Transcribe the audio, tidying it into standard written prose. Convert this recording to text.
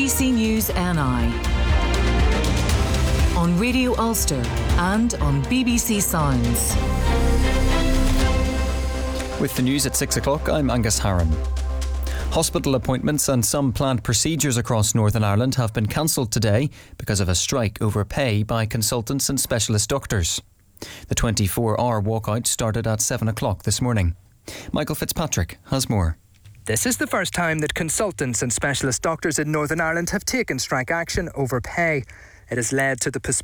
BBC News NI, on Radio Ulster and on BBC Sounds. With the news at 6 o'clock, I'm Angus Harron. Hospital appointments and some planned procedures across Northern Ireland have been cancelled today because of a strike over pay by consultants and specialist doctors. The 24-hour walkout started at 7 o'clock this morning. Michael Fitzpatrick has more. This is the first time that consultants and specialist doctors in Northern Ireland have taken strike action over pay. It has led to the postponement